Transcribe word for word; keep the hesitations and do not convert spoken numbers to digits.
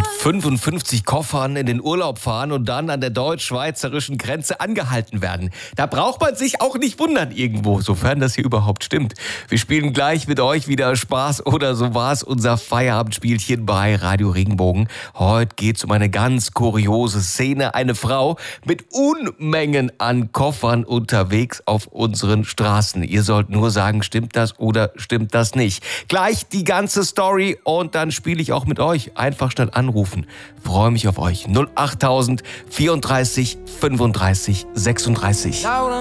mit fünfundfünfzig Koffern in den Urlaub fahren und dann an der deutsch-schweizerischen Grenze angehalten werden. Da braucht man sich auch nicht wundern irgendwo, sofern das hier überhaupt stimmt. Wir spielen gleich mit euch wieder Spaß oder so war's, unser Feierabendspielchen bei Radio Regenbogen. Heute geht's um eine ganz kuriose Szene. Eine Frau mit Unmengen an Koffern unterwegs auf unseren Straßen. Ihr sollt nur sagen, stimmt das oder stimmt das nicht? Gleich die ganze Story und dann spiele ich auch mit euch. Einfach schnell anrufen. Freue mich auf euch. null achttausend vierunddreißig fünfunddreißig sechsunddreißig.